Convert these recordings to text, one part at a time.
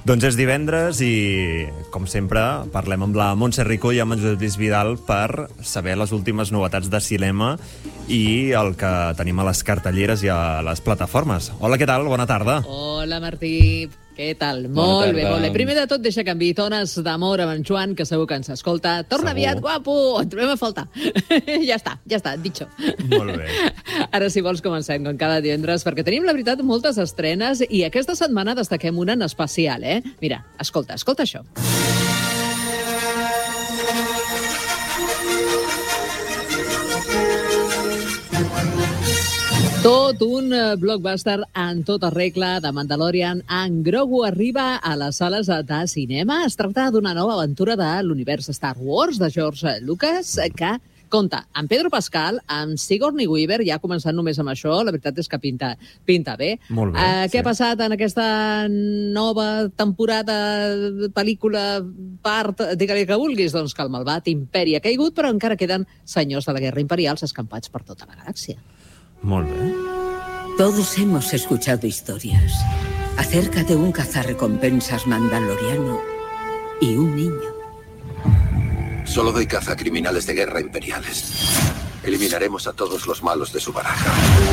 Doncs és divendres i, com sempre, parlem amb la Montse Rico i amb en Josep Lluís Vidal per saber les últimes novetats de cinema i el que tenim a les cartelleres i a les plataformes. Hola, què tal? Bona tarda. Hola, Martí. Què tal? Molt bé, molt bé. Primer de tot, deixa que enviï tones d'amor amb en Joan, que segur que ens escolta. Torna aviat, guapo! Et trobem a faltar. Ja està, dicho. Molt bé. Ara, si vols, comencem com cada divendres, perquè tenim, la veritat, moltes estrenes i aquesta setmana destaquem una en especial, Mira, escolta això. Tot un blockbuster en tota regla de Mandalorian. En Grogu arriba a les sales de cinema. Es tracta d'una nova aventura de l'univers Star Wars de George Lucas que compta amb Pedro Pascal, amb Sigourney Weaver, ja ha començat només amb això, la veritat és que pinta bé. Molt bé, Què ha passat en aquesta nova temporada, pel·lícula, part, digue-li que vulguis? Doncs que el malvat imperi ha caigut, però encara queden senyors de la guerra imperials escampats per tota la galàxia. Molt bé. Todos hemos escuchado historias acerca de un cazarrecompensas mandaloriano y un niño. Solo doy caza a criminales de guerra imperiales. Eliminaremos a todos los malos de su baraja.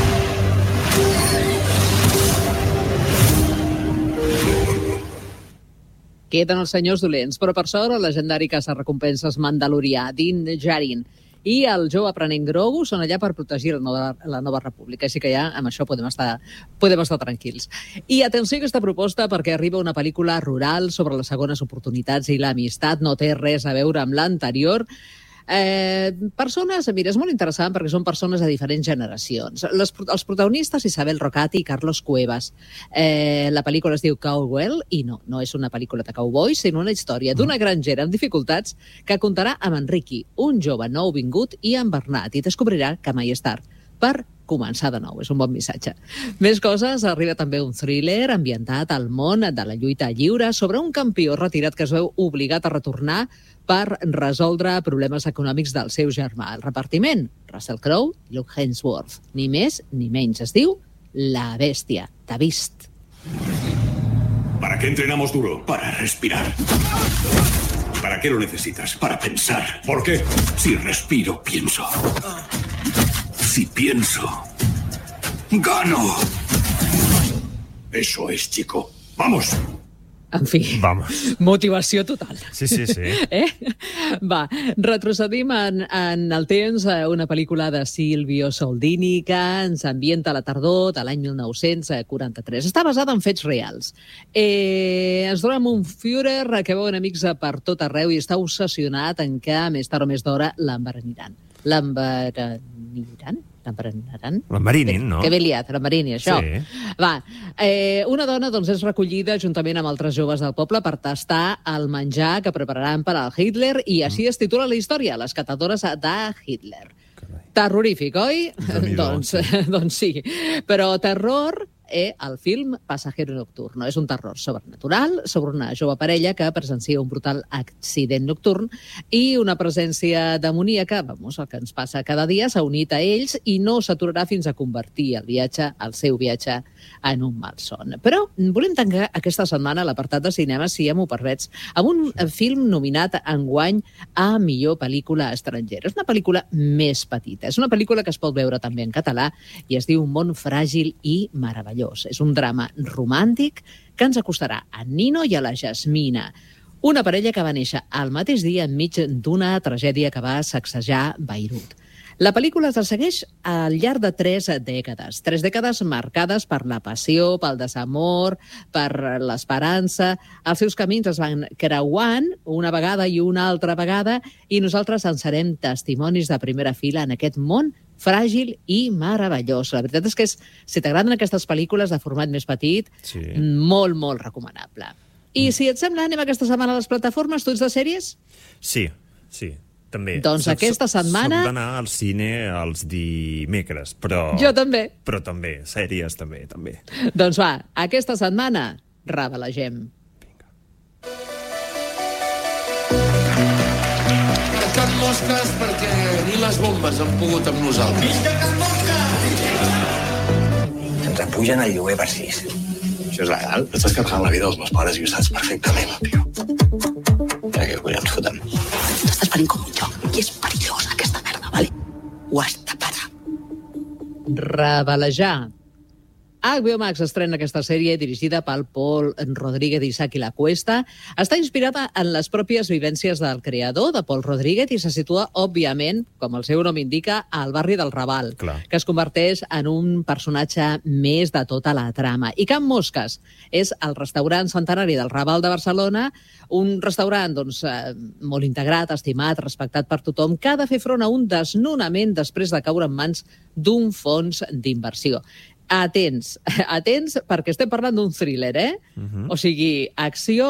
Queden els senyors dolents, però per sort el legendari caçarrecompenses mandalorià, Din Djarin, i el jove aprenent Grogu són allà per protegir la nova república, així que ja amb això podem estar tranquils. I atenció a aquesta proposta perquè arriba una pel·lícula rural sobre les segones oportunitats i l'amistat, no té res a veure amb l'anterior. Persones, mira, és molt interessant perquè són persones de diferents generacions. Els protagonistes, Isabel Rocati i Carlos Cuevas. La pel·lícula es diu Cowbell i no és una pel·lícula de cowboys, sinó una història d'una grangera amb dificultats que contarà amb en Ricky, un jove nouvingut, i en Bernat, i descobrirà que mai és tard per començar de nou. És un bon missatge. Més coses, arriba també un thriller ambientat al món de la lluita lliure sobre un campió retirat que es veu obligat a retornar per resoldre problemes econòmics del seu germà. El repartiment, Russell Crowe i Luke Hemsworth. Ni més ni menys. Es diu La Bèstia. T'ha vist. ¿Para qué entrenamos duro? Para respirar. ¿Para qué lo necesitas? Para pensar. ¿Por qué? Si respiro, pienso. Si pienso, gano. Eso es, chico. ¡Vamos! En fi, Vamos. motivació total. Sí. Va, retrocedim en el temps, una pel·lícula de Silvio Soldini que ens ambienta a la tardor de l'any 1943. Està basada en fets reals. Ens dona un Führer que veuen amics per tot arreu i està obsessionat en que més tard o més d'hora l'embaraniran. L'embarinin, no? Que ben liat, l'embarini, això. Sí. Va, una dona doncs, és recollida juntament amb altres joves del poble per tastar el menjar que prepararan per al Hitler i així es titula la història, Les catadores de Hitler. Carai. Terrorífic, oi? Déu-n'hi-do, Doncs sí. Però terror, el film Pasajero Nocturno. És un terror sobrenatural sobre una jove parella que presencia un brutal accident nocturn i una presència demoníaca, el que ens passa cada dia, s'ha unit a ells i no s'aturarà fins a convertir el seu viatge en un malson. Però volem tancar aquesta setmana l'apartat de cinema, si ja m'ho permets, amb un film nominat enguany a millor pel·lícula estrangera. És una pel·lícula més petita. És una pel·lícula que es pot veure també en català i es diu Un món fràgil i meravellós. És un drama romàntic que ens acostarà a Nino i a la Jasmina, una parella que va néixer al mateix dia enmig d'una tragèdia que va sacsejar Beirut. La pel·lícula es segueix al llarg de 3 dècades. 3 dècades marcades per la passió, pel desamor, per l'esperança. Els seus camins es van creuant una vegada i una altra vegada i nosaltres en serem testimonis de primera fila en aquest món fràgil i meravellós. La veritat és que si t'agraden aquestes pel·lícules de format més petit, Sí. molt, molt recomanable. I si et sembla, anem aquesta setmana a les plataformes, tu ets de sèries? Sí, també. Doncs aquesta setmana- Soc d'anar al cine els dimecres, però... Jo també. Però també, sèries també. Doncs va, aquesta setmana revelagem. Can Mosques perquè ni les bombes han pogut amb nosaltres. Ens apugen el lloguer per 6. Això Això és legal? Estàs carregant la vida dels meus pares i ho saps perfectament, tio. Ja que collons fotem. T'estàs venint com un joc i és perillós aquesta merda, vale? Ho has de parar. Revelejar. HBO Max estrena aquesta sèrie dirigida pel Paul Rodríguez i Isaki Lacuesta. Està inspirada en les pròpies vivències del creador, de Paul Rodríguez, i se situa, òbviament, com el seu nom indica, al barri del Raval, Clar. que es converteix en un personatge més de tota la trama. I Can Mosques és el restaurant centenari del Raval de Barcelona, un restaurant molt integrat, estimat, respectat per tothom, que ha de fer front a un desnonament després de caure en mans d'un fons d'inversió. Atents, perquè estem parlant d'un thriller, O sigui, acció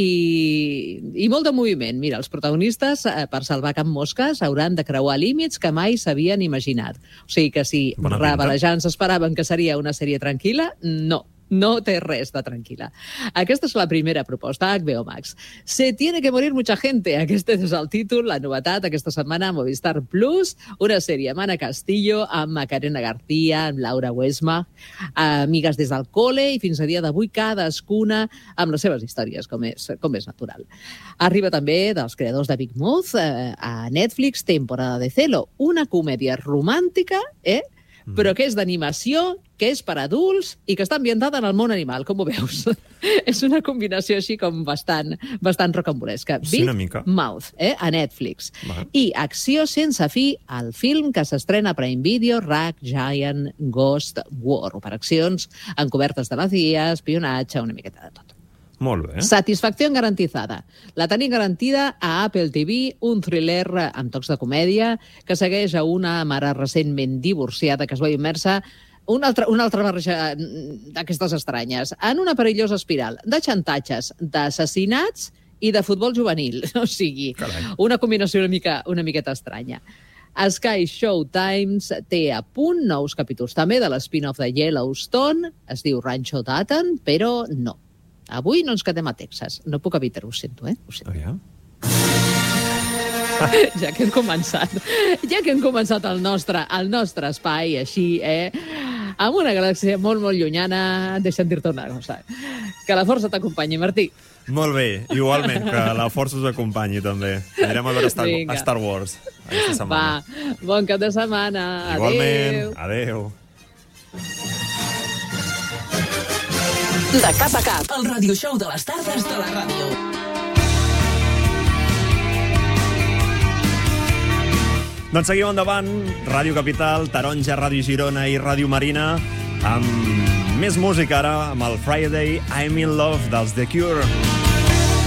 i molt de moviment. Mira, els protagonistes, per salvar Can Mosques, hauran de creuar límits que mai s'havien imaginat. O sigui que si revelejants esperaven que seria una sèrie tranquil·la, no té res de tranquil·la. Aquesta és la primera proposta, HBO Max. Se tiene que morir mucha gente. Aquest és el títol, la novetat aquesta setmana a Movistar Plus, una sèrie amb Ana Castillo, amb Macarena García, amb Laura Westmach, amigues des del col·le i fins a dia d'avui cadascuna amb les seves històries, com és natural. Arriba també dels creadors de Big Mouth a Netflix, Temporada de Celo, una comèdia romàntica, però que és d'animació, que és per adults i que està ambientada en el món animal, com ho veus? És una combinació així com bastant rocambolesca. Sí, una mica. Big Mouth, a Netflix. I Acció sense fi, el film que s'estrena a Prime Video, Rag Giant Ghost War. Operacions encobertes de la CIA, espionatge, una miqueta de tot. Molt bé. Satisfacció garantizada. La tenim garantida a Apple TV, un thriller amb tocs de comèdia que segueix a una mare recentment divorciada que es veu immersa una altra barreja d'aquestes estranyes en una perillosa espiral de xantatges, d'assassinats i de futbol juvenil. O sigui, una combinació una miqueta estranya. Sky Showtimes té a punt nous capítols també de l'spin-off de Yellowstone, es diu Rancho Dutton, però no. Avui no ens quedem a Texas. No puc evitar-ho, ho sento, Ho sento. Ja que hem començat el nostre espai així, amb una galàxia molt, molt llunyana, deixa'm dir-te una cosa. Que la força t'acompanyi, Martí. Molt bé, igualment, que la força us acompanyi, també. Anirem a veure Star Wars aquesta setmana. Va, bon cap de setmana. Igualment, adéu. De cap a cap, el radio show de les tardes de la ràdio. Doncs seguim endavant, Ràdio Capital, Taronja, Ràdio Girona i Ràdio Marina, amb més música ara, amb el Friday I'm in Love dels The Cure.